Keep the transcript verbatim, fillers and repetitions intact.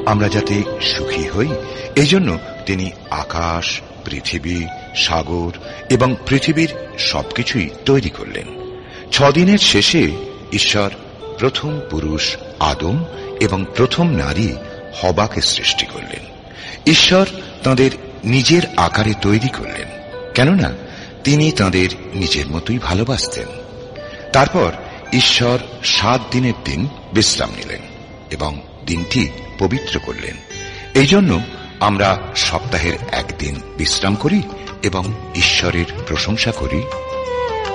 আমরা যাতে সুখী হই, এই জন্য তিনি আকাশ, পৃথিবী, সাগর এবং পৃথিবীর সবকিছুই তৈরি করলেন। ছদিনের শেষে ঈশ্বর প্রথম পুরুষ আদম এবং প্রথম নারী হবাকে সৃষ্টি করলেন। ঈশ্বর তাঁদের নিজের আকারে তৈরি করলেন, কেননা তিনি তাঁদের নিজের মতোই ভালোবাসতেন। তারপর ঈশ্বর সাত দিনের দিন বিশ্রাম নিলেন এবং দিনটি পবিত্র করলেন। এই জন্য আমরা সপ্তাহের একদিন বিশ্রাম করি এবং ঈশ্বরের প্রশংসা করি